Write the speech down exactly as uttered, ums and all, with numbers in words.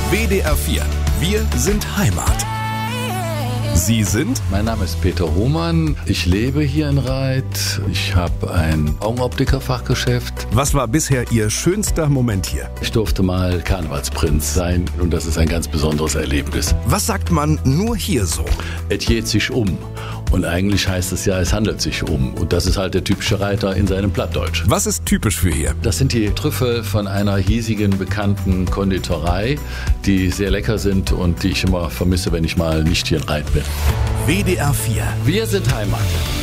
W D R vier. Wir sind Heimat. Sie sind? Mein Name ist Peter Hohmann. Ich lebe hier in Reit. Ich habe ein Augenoptiker-Fachgeschäft. Was war bisher Ihr schönster Moment hier? Ich durfte mal Karnevalsprinz sein und das ist ein ganz besonderes Erlebnis. Was sagt man nur hier so? Es geht sich um. Und eigentlich heißt es ja, es handelt sich um. Und das ist halt der typische Reiter in seinem Plattdeutsch. Was ist typisch für hier? Das sind die Trüffel von einer hiesigen, bekannten Konditorei, die sehr lecker sind und die ich immer vermisse, wenn ich mal nicht hier in Reit bin. W D R vier. Wir sind Heimat.